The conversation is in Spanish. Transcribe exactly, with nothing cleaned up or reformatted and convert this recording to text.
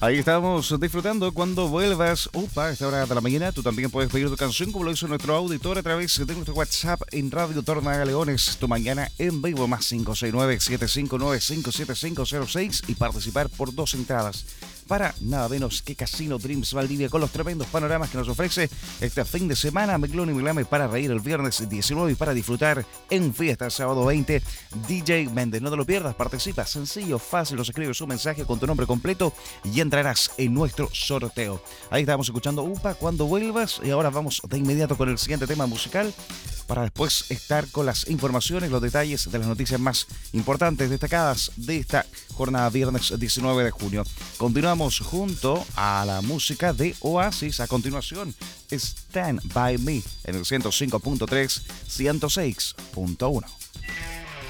Ahí estamos disfrutando cuando vuelvas. Upa, a esta hora de la mañana tú también puedes pedir tu canción como lo hizo nuestro auditor a través de nuestro WhatsApp en Radio Torna Leones. Tu mañana en vivo más cinco seis nueve, siete cinco nueve, cinco siete cinco cero seis y participar por dos entradas para nada menos que Casino Dreams Valdivia con los tremendos panoramas que nos ofrece este fin de semana. Meclón y Milame para reír el viernes diecinueve y para disfrutar en fiesta el sábado veinte. D J Méndez, no te lo pierdas, participa, sencillo, fácil, nos escribes un mensaje con tu nombre completo y entrarás en nuestro sorteo. Ahí estamos escuchando Upa cuando vuelvas y ahora vamos de inmediato con el siguiente tema musical para después estar con las informaciones, los detalles de las noticias más importantes destacadas de esta jornada viernes diecinueve de junio. Continuamos junto a la música de Oasis. A continuación, Stand By Me en el ciento cinco punto tres, ciento seis punto uno.